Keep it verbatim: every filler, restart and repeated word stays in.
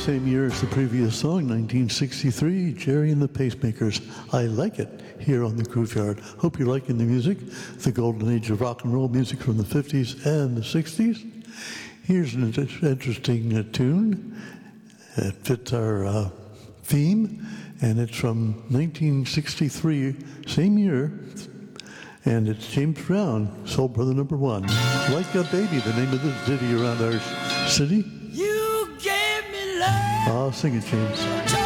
same year as the previous song, nineteen sixty-three, Jerry and the Pacemakers. I Like It, here on the Groove Yard. Hope you're liking the music, the golden age of rock and roll music from the fifties and the sixties. Here's an interesting uh, tune. It fits our uh, theme, and it's from nineteen sixty-three, same year, and it's James Brown, Soul Brother number one. Like a Baby, the name of this ditty around our city. You gave me love. Ah, sing it, James.